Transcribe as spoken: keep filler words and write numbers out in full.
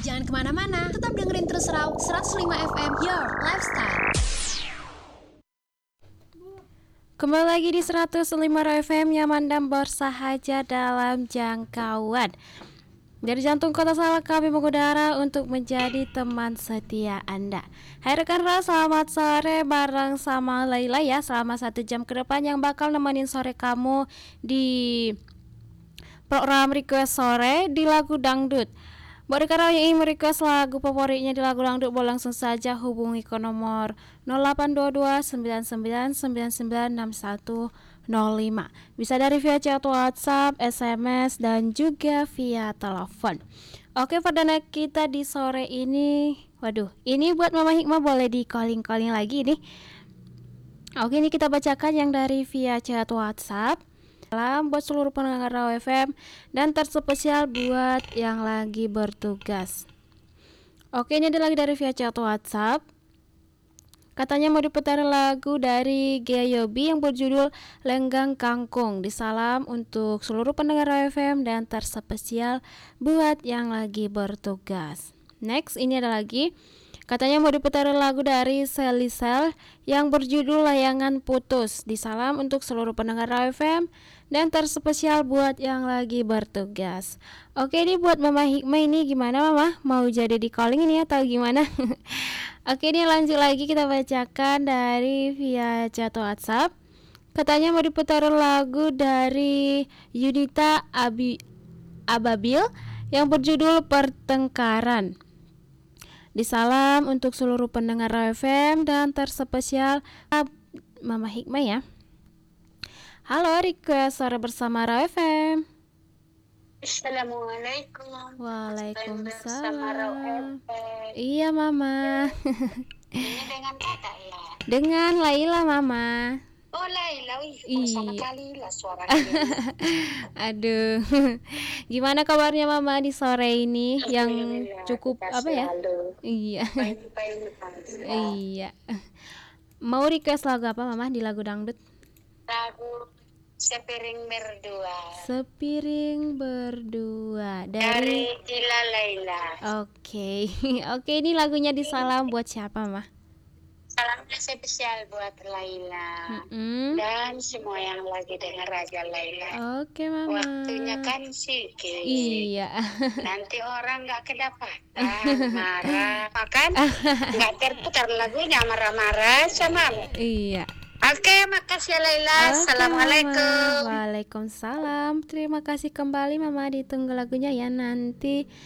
Jangan kemana-mana, tetap dengerin terus Raw seratus lima F M, Your Lifestyle. Kembali lagi di seratus lima F M, nyaman dan bersahaja dalam jangkauan. Dari jantung kota Salak kami mengudara untuk menjadi teman setia Anda. Hai rekan Ra, selamat sore bareng sama Laila ya. Selama satu jam ke depan yang bakal nemenin sore kamu di program Request Sore di lagu dangdut. Buat rekan Ra yang ingin merequest lagu favoritnya di lagu dangdut, boleh langsung saja hubungi ke nomor nol delapan dua dua sembilan sembilan sembilan sembilan enam satu nol lima. Bisa dari via chat WhatsApp, S M S, dan juga via telepon. Oke, perdana kita di sore ini. Waduh, ini buat Mama Hikmah boleh di calling-calling lagi nih. Oke, ini kita bacakan yang dari via chat WhatsApp. Salam buat seluruh pendengar Raw F M dan terspesial buat yang lagi bertugas. Oke, ini ada lagi dari via chat WhatsApp. Katanya mau diputar lagu dari Gea Yobi yang berjudul Lenggang Kangkung. Disalam untuk seluruh pendengar Raw F M dan terspesial buat yang lagi bertugas. Next, ini ada lagi. Katanya mau diputar lagu dari Sally Sel yang berjudul Layangan Putus. Disalam untuk seluruh pendengar Raw F M dan terspesial buat yang lagi bertugas. Oke, ini buat Mama Hikmah ini gimana Mama? Mau jadi di calling ini atau gimana? Oke, ini lanjut lagi kita bacakan dari via chat WhatsApp. Katanya mau diputar lagu dari Yunita Abi Ababil yang berjudul Pertengkaran. Disalam untuk seluruh pendengar Raw F M dan terspesial Mama Hikmah ya. Halo, request sore bersama Raw F M. Assalamualaikum. Waalaikumsalam. Iya Mama. Ini dengan kakak ya. Dengan Laila Mama. Oh Laila, wih, Iya. sama kali lah suaranya. Aduh, gimana kabarnya Mama di sore ini yang cukup apa ya? Iya. Iya. Mau request lagu apa Mama di lagu dangdut? Lagu Sepiring Berdua. Sepiring Berdua Dari dari Ila Laila. Oke. Oke, ini lagunya disalam buat siapa Mah? Salamnya spesial buat Laila Mm-mm. dan semua yang lagi dengar Raja Laila. Oke Mama. Waktunya kan sikit. Iya. Nanti orang nggak kedapatan, marah, makan nggak terputar lagunya marah-marah sama. Iya. Oke, makasih ya Laila. Oke, Assalamualaikum. Mama. Waalaikumsalam. Terima kasih kembali Mama, ditunggu lagunya ya nanti.